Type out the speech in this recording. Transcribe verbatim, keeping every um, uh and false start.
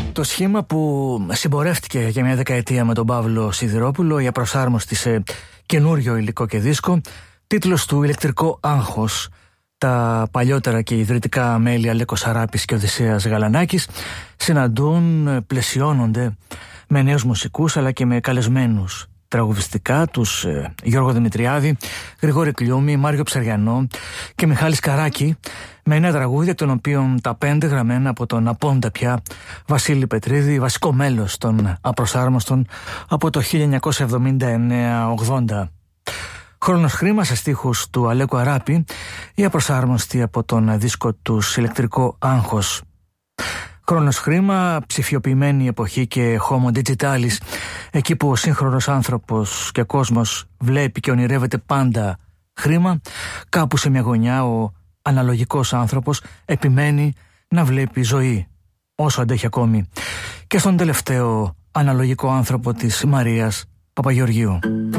Το σχήμα που συμπορεύτηκε για μια δεκαετία με τον Παύλο Σιδηρόπουλο, η απροσάρμοστη σε καινούριο υλικό και δίσκο, τίτλος του «Ηλεκτρικό άγχος». Τα παλιότερα και ιδρυτικά μέλη Αλέκος Αράπης και Οδυσσέας Γαλανάκης συναντούν, πλαισιώνονται με νέους μουσικούς αλλά και με καλεσμένους τραγουδιστικά, τους ε, Γιώργο Δημητριάδη, Γρηγόρη Κλιούμη, Μάριο Ψαριανό και Μιχάλη Σκαράκη, με νέα τραγούδια, των οποίων τα πέντε γραμμένα από τον απόντα πια Βασίλη Πετρίδη, βασικό μέλος των Απροσάρμοστων από το χίλια εννιακόσια εβδομήντα εννέα ογδόντα. Χρόνος χρήμα σε στίχους του Αλέκου Αράπη, η Απροσάρμοστη από τον δίσκο τους «Ηλεκτρικό άγχος». Χρόνος χρήμα, ψηφιοποιημένη εποχή και homo digitalis, εκεί που ο σύγχρονος άνθρωπος και κόσμος βλέπει και ονειρεύεται πάντα χρήμα, κάπου σε μια γωνιά ο αναλογικός άνθρωπος επιμένει να βλέπει ζωή, όσο αντέχει ακόμη, και στον τελευταίο αναλογικό άνθρωπο της Μαρίας Παπαγεωργίου.